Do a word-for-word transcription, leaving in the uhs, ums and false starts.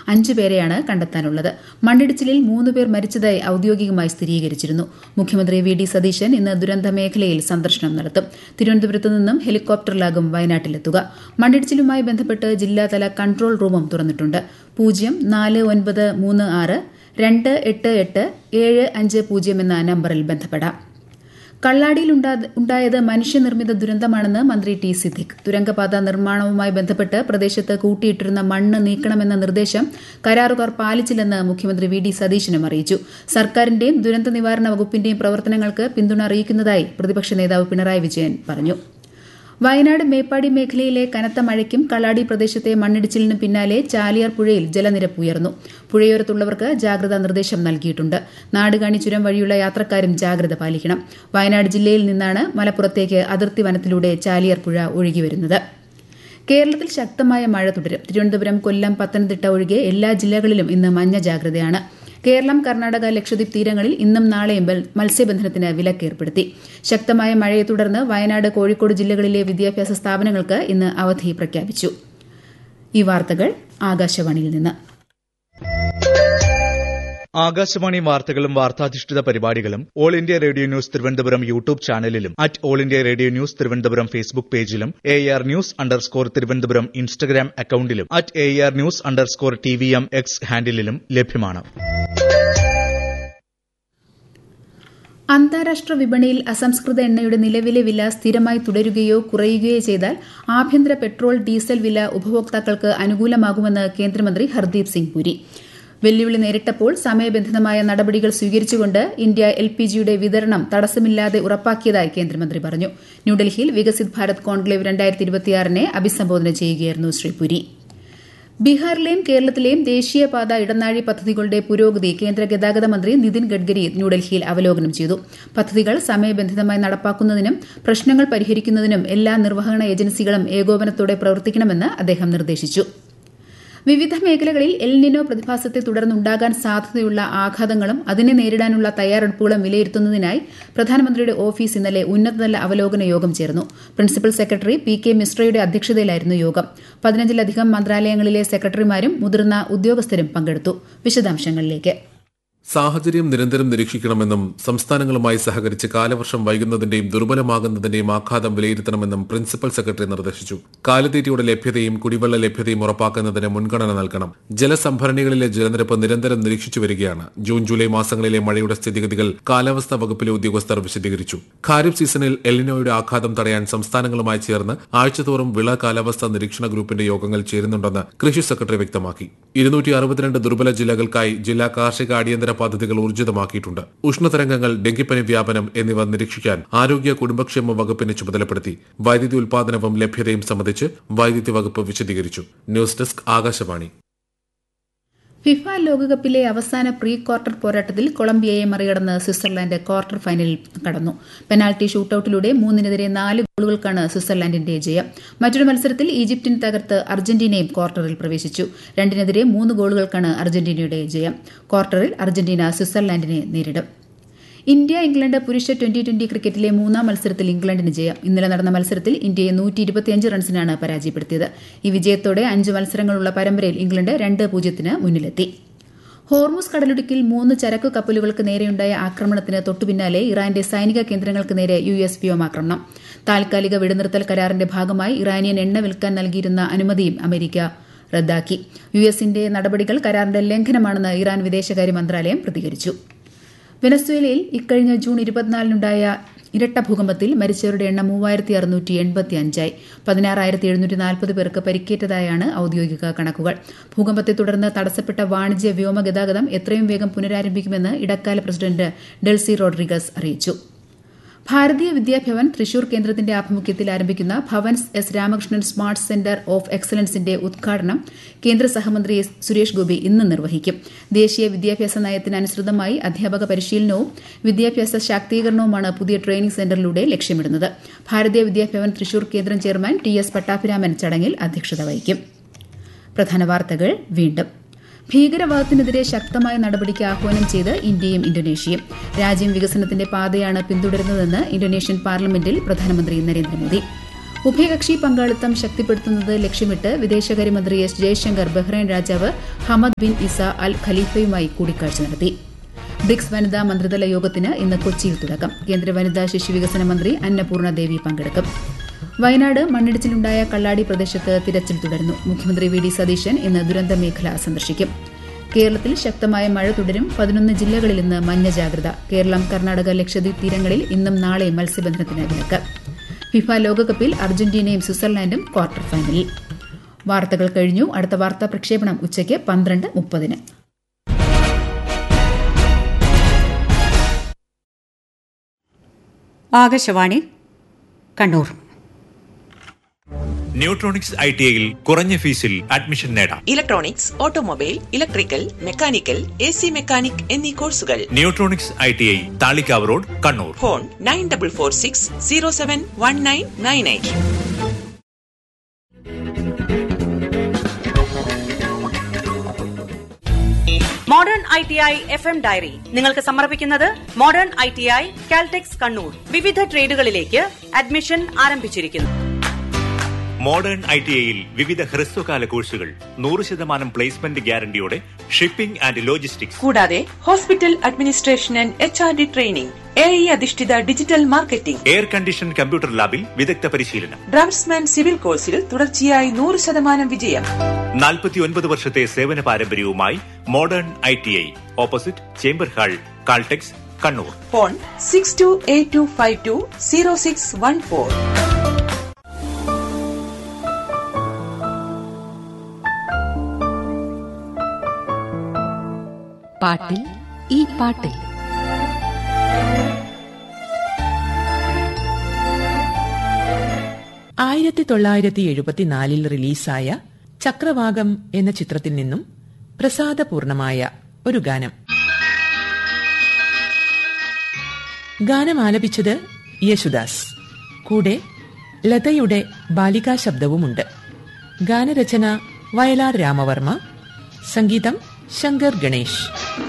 അഞ്ചു പേരെയാണ് കണ്ടെത്താനുള്ളത്. മണ്ണിടിച്ചിലിൽ മൂന്ന് പേർ മരിച്ചതായി ഔദ്യോഗികമായി സ്ഥിരീകരിച്ചിരുന്നു. മുഖ്യമന്ത്രി വി ഡി സതീശൻ ഇന്ന് ദുരന്ത മേഖലയിൽ സന്ദർശനം നടത്തും. തിരുവനന്തപുരത്ത് നിന്നും ഹെലികോപ്റ്ററിലാകും വയനാട്ടിലെത്തുക. മണ്ണിടിച്ചിലുമായി ബന്ധപ്പെട്ട് ജില്ലാതല കൺട്രോൾ റൂമും തുറന്നിട്ടുണ്ട്. പൂജ്യം നാല് ഒൻപത് മൂന്ന് ആറ് രണ്ട് എട്ട് എട്ട് ഏഴ് അഞ്ച് പൂജ്യം എന്ന നമ്പറിൽ ബന്ധപ്പെടാം. കള്ളാടിയിൽ ഉണ്ടായത് മനുഷ്യനിർമ്മിത ദുരന്തമാണെന്ന് മന്ത്രി ടി സിദ്ദിഖ്. തുരങ്കപാത നിർമ്മാണവുമായി ബന്ധപ്പെട്ട് പ്രദേശത്ത് കൂട്ടിയിട്ടിരുന്ന മണ്ണ് നീക്കണമെന്ന നിർദ്ദേശം കരാറുകാർ പാലിച്ചില്ലെന്ന് മുഖ്യമന്ത്രി വി ഡി സതീശനും അറിയിച്ചു. സർക്കാരിന്റെയും ദുരന്ത നിവാരണ വകുപ്പിന്റെയും പ്രവർത്തനങ്ങൾക്ക് പിന്തുണ അറിയിക്കുന്നതായി പ്രതിപക്ഷ നേതാവ് പിണറായി വിജയൻ പറഞ്ഞു. വയനാട് മേപ്പാടി മേഖലയിലെ കനത്ത മഴയ്ക്കും കള്ളാടി പ്രദേശത്തെ മണ്ണിടിച്ചിലിനും പിന്നാലെ ചാലിയാർ പുഴയിൽ ജലനിരപ്പ് ഉയർന്നു. പുഴയോരത്തുള്ളവർക്ക് ജാഗ്രതാ നിർദ്ദേശം നൽകിയിട്ടുണ്ട്. നാടുകാണി ചുരം വഴിയുള്ള യാത്രക്കാരും ജാഗ്രത പാലിക്കണം. വയനാട് ജില്ലയിൽ നിന്നാണ് മലപ്പുറത്തേക്ക് അതിർത്തി വനത്തിലൂടെ ചാലിയാർ പുഴ ഒഴുകിവരുന്നത്. കേരളത്തിൽ ശക്തമായ മഴ തുടരും. തിരുവനന്തപുരം, കൊല്ലം, പത്തനംതിട്ട ഒഴികെ എല്ലാ ജില്ലകളിലും ഇന്ന് മഞ്ഞ ജാഗ്രതയാണ്. കേരളം, കർണാടക, ലക്ഷദ്വീപ് തീരങ്ങളിൽ ഇന്നും നാളെയും മത്സ്യബന്ധനത്തിന് വിലക്കേർപ്പെടുത്തി. ശക്തമായ മഴയെ തുടർന്ന് വയനാട്, കോഴിക്കോട് ജില്ലകളിലെ വിദ്യാഭ്യാസ സ്ഥാപനങ്ങൾക്ക് ഇന്ന് അവധി പ്രഖ്യാപിച്ചു. ഈ വാർത്തകൾ ആകാശവാണിയിൽ നിന്ന്. ആകാശവാണി വാർത്തകളും വാർത്താധിഷ്ഠിത പരിപാടികളും all India radio news Thiruvananthapuram YouTube ചാനലിലും at all India radio news Thiruvananthapuram Facebook പേജിലും A R news underscore Thiruvananthapuram Instagram അക്കൌണ്ടിലും at A R news underscore T V M X ഹാൻഡിലും ലഭ്യമാണ്. അന്താരാഷ്ട്ര വിപണിയിൽ അസംസ്കൃത എണ്ണയുടെ നിലവിലെ വില സ്ഥിരമായി തുടരുകയോ കുറയുകയോ ചെയ്താൽ ആഭ്യന്തര പെട്രോൾ, ഡീസൽ വില ഉപഭോക്താക്കൾക്ക് അനുകൂലമാകുമെന്ന് കേന്ദ്രമന്ത്രി ഹർദീപ് സിംഗ് പുരി. വെല്ലുവിളി നേരിട്ടപ്പോൾ സമയബന്ധിതമായ നടപടികൾ സ്വീകരിച്ചുകൊണ്ട് ഇന്ത്യ എൽ പി ജിയുടെ വിതരണം തടസ്സമില്ലാതെ ഉറപ്പാക്കിയതായി കേന്ദ്രമന്ത്രി പറഞ്ഞു. ന്യൂഡൽഹിയിൽ വികസിത് ഭാരത് കോൺക്ലേവ് രണ്ടായിരത്തി ഇരുപത്തിയാറിനെ അഭിസംബോധന ചെയ്യുകയായിരുന്നു ശ്രീ പുരി. ബീഹാറിലെയും കേരളത്തിലെയും ദേശീയപാത ഇടനാഴി പദ്ധതികളുടെ പുരോഗതി കേന്ദ്ര ഗതാഗത മന്ത്രി നിതിൻ ഗഡ്കരി ന്യൂഡൽഹിയിൽ അവലോകനം ചെയ്തു. പദ്ധതികൾ സമയബന്ധിതമായി നടപ്പാക്കുന്നതിനും പ്രശ്നങ്ങൾ പരിഹരിക്കുന്നതിനും എല്ലാ നിർവഹണ ഏജൻസികളും ഏകോപനത്തോടെ പ്രവർത്തിക്കണമെന്ന് അദ്ദേഹം നിർദ്ദേശിച്ചു. വിവിധ മേഖലകളിൽ എൽ നിനോ പ്രതിഭാസത്തെ തുടർന്നുണ്ടാകാൻ സാധ്യതയുള്ള ആഘാതങ്ങളും അതിനെ നേരിടാനുള്ള തയ്യാറെടുപ്പുകളും വിലയിരുത്തുന്നതിനായി പ്രധാനമന്ത്രിയുടെ ഓഫീസ് ഇന്നലെ ഉന്നതതല അവലോകന യോഗം ചേർന്നു. പ്രിൻസിപ്പൽ സെക്രട്ടറി പി കെ മിശ്രയുടെ അധ്യക്ഷതയിലായിരുന്നു യോഗം. പതിനഞ്ചിലധികം മന്ത്രാലയങ്ങളിലെ സെക്രട്ടറിമാരും മുതിർന്ന ഉദ്യോഗസ്ഥരും പങ്കെടുത്തു. വിശദാംശങ്ങളിലേക്ക്. സാഹചര്യം നിരന്തരം നിരീക്ഷിക്കണമെന്നും സംസ്ഥാനങ്ങളുമായി സഹകരിച്ച് കാലവർഷം വൈകുന്നതിന്റെയും ദുർബലമാകുന്നതിന്റെയും ആഘാതം വിലയിരുത്തണമെന്നും പ്രിൻസിപ്പൽ സെക്രട്ടറി നിർദ്ദേശിച്ചു. കാലിത്തീറ്റയുടെ ലഭ്യതയും കുടിവെള്ള ലഭ്യതയും ഉറപ്പാക്കുന്നതിന് മുൻഗണന നൽകണം. ജലസംഭരണികളിലെ ജലനിരപ്പ് നിരന്തരം നിരീക്ഷിച്ചു വരികയാണ്. ജൂൺ ജൂലൈ മാസങ്ങളിലെ മഴയുടെ സ്ഥിതിഗതികൾ കാലാവസ്ഥാ വകുപ്പിലെ ഉദ്യോഗസ്ഥർ വിശദീകരിച്ചു. ഖാരിഫ് സീസണിൽ എൽനിനോയുടെ ആഘാതം തടയാൻ സംസ്ഥാനങ്ങളുമായി ചേർന്ന് ആഴ്ചതോറും വിള കാലാവസ്ഥാ നിരീക്ഷണ ഗ്രൂപ്പിന്റെ യോഗങ്ങൾ ചേരുന്നുണ്ടെന്ന് കൃഷി സെക്രട്ടറി വ്യക്തമാക്കി. ഇരുന്നൂറ്റി അറുപത്തിരണ്ട് ദുർബല ജില്ലകൾക്കായി ജില്ലാ കാർഷിക അടിയന്തര പദ്ധതികൾ ഊർജിതമാക്കിയിട്ടുണ്ട്. ഉഷ്ണതരംഗങ്ങൾ, ഡെങ്കിപ്പനി വ്യാപനം എന്നിവ നിരീക്ഷിക്കാൻ ആരോഗ്യ കുടുംബക്ഷേമ വകുപ്പിനെ ചുമതലപ്പെടുത്തി. വൈദ്യുതി ഉൽപാദനവും ലഭ്യതയും സംബന്ധിച്ച് വൈദ്യുതി വകുപ്പ് വിശദീകരിച്ചു. News desk Akashvani. ഫിഫ ലോകകപ്പിലെ അവസാന പ്രീ ക്വാർട്ടർ പോരാട്ടത്തിൽ കൊളംബിയയെ മറികടന്ന് സ്വിറ്റ്സർലാൻഡ് ക്വാർട്ടർ ഫൈനലിൽ കടന്നു. പെനാൽറ്റി ഷൂട്ടൌട്ടിലൂടെ മൂന്നിനെതിരെ നാല് ഗോളുകൾക്കാണ് സ്വിറ്റ്സർലാൻഡിന്റെ ജയം. മറ്റൊരു മത്സരത്തിൽ ഈജിപ്തിനെ തകർത്ത് അർജന്റീനയും ക്വാർട്ടറിൽ പ്രവേശിച്ചു. രണ്ടിനെതിരെ മൂന്ന് ഗോളുകൾക്കാണ് അർജന്റീനയുടെ ജയം. ക്വാർട്ടറിൽ അർജന്റീന സ്വിറ്റ്സർലാൻഡിനെ നേരിടും. ഇന്ത്യ ഇംഗ്ലണ്ട് പുരുഷ ട്വന്റി ട്വന്റി ക്രിക്കറ്റിലെ മൂന്നാം മത്സരത്തിൽ ഇംഗ്ലണ്ടിന് ജയം. ഇന്നലെ നടന്ന മത്സരത്തിൽ ഇന്ത്യയെ നൂറ്റി ഇരുപത്തിയഞ്ച് റൺസിനാണ് പരാജയപ്പെടുത്തിയത്. ഈ വിജയത്തോടെ അഞ്ച് മത്സരങ്ങളുള്ള പരമ്പരയിൽ ഇംഗ്ലണ്ട് രണ്ട് പൂജ്യത്തിന് മുന്നിലെത്തി. ഹോർമുസ് കടലിടുക്കിൽ മൂന്ന് ചരക്കു കപ്പലുകൾക്ക് നേരെയുണ്ടായ ആക്രമണത്തിന് തൊട്ടുപിന്നാലെ ഇറാന്റെ സൈനിക കേന്ദ്രങ്ങൾക്ക് നേരെ യു എസ് വ്യോമാക്രമണം. താൽക്കാലിക വെടിനിർത്തൽ കരാറിന്റെ ഭാഗമായി ഇറാനിയൻ എണ്ണ വിൽക്കാൻ നൽകിയിരുന്ന അനുമതിയും അമേരിക്ക റദ്ദാക്കി. യു എസിന്റെ നടപടികൾ കരാറിന്റെ ലംഘനമാണെന്ന് ഇറാൻ വിദേശകാര്യ മന്ത്രാലയം പ്രതികരിച്ചു. വെനസ്വേലയിൽ ഇക്കഴിഞ്ഞ ജൂൺ ഇരുപത്തിനാലിനുണ്ടായ ഇരട്ട ഭൂകമ്പത്തിൽ മരിച്ചവരുടെ എണ്ണം മൂവായിരത്തി അറുന്നൂറ്റി എൺപത്തി അഞ്ചായി. പതിനാറായിരത്തി എഴുന്നൂറ്റി നാൽപ്പത് പേർക്ക് പരിക്കേറ്റതായാണ് ഔദ്യോഗിക കണക്കുകൾ. ഭൂകമ്പത്തെ തുടർന്ന് തടസ്സപ്പെട്ട വാണിജ്യ വ്യോമ ഗതാഗതം എത്രയും വേഗം പുനരാരംഭിക്കുമെന്ന് ഇടക്കാല പ്രസിഡന്റ് ഡെൽസി റോഡ്രിഗസ് അറിയിച്ചു. ഭാരതീയ വിദ്യാഭവൻ തൃശൂർ കേന്ദ്രത്തിന്റെ ആഭിമുഖ്യത്തിൽ ആരംഭിക്കുന്ന Bhavan's S Ramakrishnan smart centre of എക്സലൻസിന്റെ ഉദ്ഘാടനം കേന്ദ്ര സഹമന്ത്രി സുരേഷ് ഗോപി ഇന്ന് നിർവഹിക്കും. ദേശീയ വിദ്യാഭ്യാസ നയത്തിനനുസൃതമായി അധ്യാപക പരിശീലനവും വിദ്യാഭ്യാസ ശാക്തീകരണവുമാണ് പുതിയ ട്രെയിനിംഗ് സെന്ററിലൂടെ ലക്ഷ്യമിടുന്നത്. ഭാരതീയ വിദ്യാഭവൻ തൃശൂർ കേന്ദ്രം ചെയർമാൻ ടി എസ് പട്ടാഭിരാമൻ ചടങ്ങിൽ അധ്യക്ഷത വഹിക്കും. പ്രധാന വാർത്തകൾ വീണ്ടും. ഭീകരവാദത്തിനെതിരെ ശക്തമായ നടപടിക്ക് ആഹ്വാനം ചെയ്ത് ഇന്ത്യയും ഇന്തോനേഷ്യയും. രാജ്യം വികസനത്തിന്റെ പാതയാണ് പിന്തുടരുന്നതെന്ന് ഇന്തോനേഷ്യൻ പാർലമെന്റിൽ പ്രധാനമന്ത്രി നരേന്ദ്രമോദി. ഉഭയകക്ഷി പങ്കാളിത്തം ശക്തിപ്പെടുത്തുന്നത് ലക്ഷ്യമിട്ട് വിദേശകാര്യമന്ത്രി എസ് ജയശങ്കർ ബഹ്റൈൻ രാജാവ് ഹമദ് ബിൻ ഇസ അൽ ഖലീഫയുമായി കൂടിക്കാഴ്ച നടത്തി. ബ്രിക്സ് വനിതാ മന്ത്രിതല യോഗത്തിന് ഇന്ന് കൊച്ചിയിൽ തുടക്കം. കേന്ദ്ര വനിതാ ശിശുവികസന മന്ത്രി അന്നപൂർണ ദേവി പങ്കെടുക്കും. വയനാട് മണ്ണിടിച്ചിലുണ്ടായ കള്ളാടി പ്രദേശത്ത് തിരച്ചിൽ തുടരുന്നു. മുഖ്യമന്ത്രി വി ഡി സതീശൻ ഇന്ന് ദുരന്ത മേഖല സന്ദർശിക്കും. കേരളത്തിൽ ശക്തമായ മഴ തുടരും. പതിനൊന്ന് ജില്ലകളിൽ ഇന്ന് മഞ്ഞ ജാഗ്രത. കേരളം, കർണാടക, ലക്ഷദ്വീപ് തീരങ്ങളിൽ ഇന്നും നാളെയും മത്സ്യബന്ധനത്തിന് വിലക്ക്. ഫിഫ ലോകകപ്പിൽ അർജന്റീനയും സ്വിറ്റ്സർലാൻഡും ക്വാർട്ടർ ഫൈനലിൽ. വാർത്തകൾ കഴിഞ്ഞു. അടുത്ത വാർത്താ പ്രക്ഷേപണം ഉച്ചയ്ക്ക് പന്ത്രണ്ട് മുപ്പതിന്. Akashvani Kannur. Neutronics I T ഐയിൽ കുറഞ്ഞ ഫീസിൽ അഡ്മിഷൻ നേടാം. Electronics, automobile, electrical, mechanical, A C mechanic എന്നീ കോഴ്സുകൾ. Neutronics I T I, Thalikkavu road, Kannur. Phone nine double four six zero seven one nine nine eight. Modern I T I F M diary നിങ്ങൾക്ക് സമർപ്പിക്കുന്നത് modern I T I Caltex Kannur. വിവിധ ട്രേഡുകളിലേക്ക് admission ആരംഭിച്ചിരിക്കുന്നു. Modern I T ഐയിൽ വിവിധ ഹ്രസ്വകാല കോഴ്സുകൾ, നൂറ് ശതമാനം പ്ലേസ്മെന്റ് ഗ്യാരണ്ടിയോടെ, ഷിപ്പിംഗ് ആൻഡ് ലോജിസ്റ്റിക്സ്, കൂടാതെ hospital administration and H R D training, A I അധിഷ്ഠിത digital marketing, air condition computer ലാബിൽ വിദഗ്ധ പരിശീലനം, ഡ്രാഫ്റ്റ്സ്മാൻ സിവിൽ കോഴ്സിൽ തുടർച്ചയായി നൂറ് ശതമാനം വിജയം. നാൽപ്പത്തിയൊൻപത് വർഷത്തെ സേവന പാരമ്പര്യവുമായി modern I T I, opposite chamber hall, Caltex, Kannur. Phone six to eight to five to zero six one four. പാട്ടിൽ ഈ പാട്ടിൽ ആയിരത്തി തൊള്ളായിരത്തി എഴുപത്തിനാലിൽ റിലീസായ ചക്രവാകം എന്ന ചിത്രത്തിൽ നിന്നും പ്രസാദപൂർണമായ ഒരു ഗാനം. ഗാനം ആലപിച്ചത് യേശുദാസ്. കൂടെ ലതയുടെ ബാലികാ ശബ്ദവുമുണ്ട്. ഗാനരചന വയലാർ രാമവർമ്മ, സംഗീതം ശങ്കർ ഗണേഷ്.